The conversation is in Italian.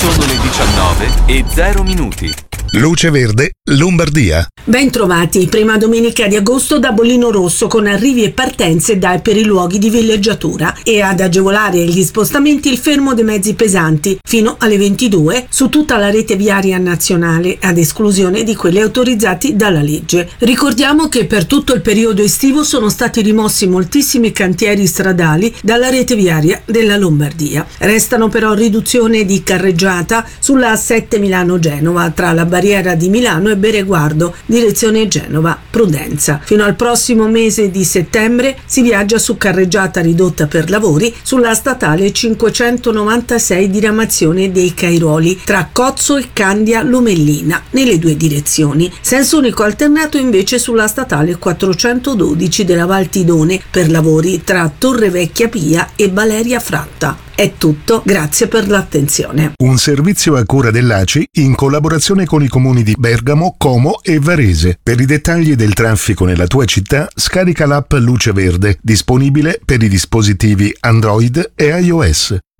Sono le 19:0. Luce Verde, Lombardia. Ben trovati, prima domenica di agosto da Bollino Rosso con arrivi e partenze per i luoghi di villeggiatura e ad agevolare gli spostamenti il fermo dei mezzi pesanti fino alle 22 su tutta la rete viaria nazionale ad esclusione di quelli autorizzati dalla legge. Ricordiamo che per tutto il periodo estivo sono stati rimossi moltissimi cantieri stradali dalla rete viaria della Lombardia. Restano però riduzione di carreggiata sulla A7 Milano-Genova tra la barriera di Milano e Bereguardo, direzione Genova-Prudenza. Fino al prossimo mese di settembre si viaggia su carreggiata ridotta per lavori sulla statale 596 diramazione dei Cairoli tra Cozzo e Candia Lomellina nelle due direzioni. Senso unico alternato invece sulla statale 412 della Val Tidone per lavori tra Torrevecchia Pia e Valeria Fratta. È tutto, grazie per l'attenzione. Un servizio a cura dell'ACI in collaborazione con i comuni di Bergamo, Como e Varese. Per i dettagli del traffico nella tua città, scarica l'app Luce Verde, disponibile per i dispositivi Android e iOS.